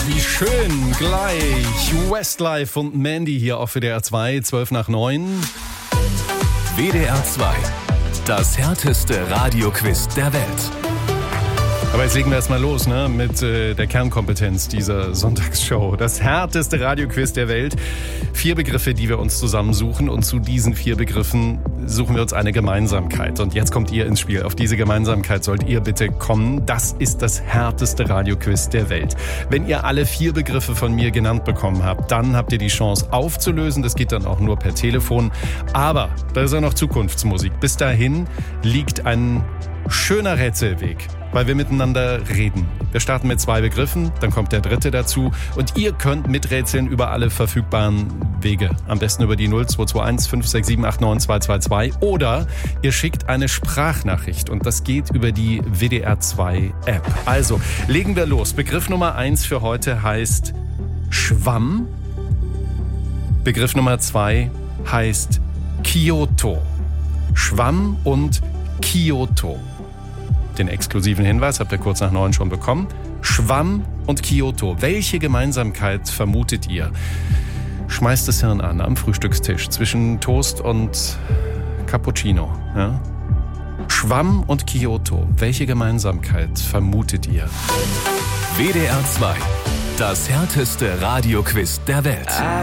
wie schön. Gleich Westlife und Mandy hier auf WDR 2, 8:55. WDR 2, das härteste Radioquiz der Welt. Aber jetzt legen wir erstmal los, ne, mit der Kernkompetenz dieser Sonntagsshow. Das härteste Radioquiz der Welt. 4 Begriffe, die wir uns zusammensuchen. Und zu diesen 4 Begriffen suchen wir uns eine Gemeinsamkeit. Und jetzt kommt ihr ins Spiel. Auf diese Gemeinsamkeit sollt ihr bitte kommen. Das ist das härteste Radioquiz der Welt. Wenn ihr alle 4 Begriffe von mir genannt bekommen habt, dann habt ihr die Chance aufzulösen. Das geht dann auch nur per Telefon. Aber da ist ja noch Zukunftsmusik. Bis dahin liegt ein schöner Rätselweg, weil wir miteinander reden. Wir starten mit 2 Begriffen, dann kommt der 3. dazu und ihr könnt miträtseln über alle verfügbaren Wege. Am besten über die 0221 567 89222 oder ihr schickt eine Sprachnachricht und das geht über die WDR 2 App. Also, legen wir los. Begriff Nummer 1 für heute heißt Schwamm. Begriff Nummer 2 heißt Kyoto. Schwamm und Kyoto. Den exklusiven Hinweis habt ihr kurz nach 9 schon bekommen. Schwamm und Kyoto. Welche Gemeinsamkeit vermutet ihr? Schmeißt das Hirn an am Frühstückstisch zwischen Toast und Cappuccino. Ja? Schwamm und Kyoto. Welche Gemeinsamkeit vermutet ihr? WDR 2, das härteste Radioquiz der Welt.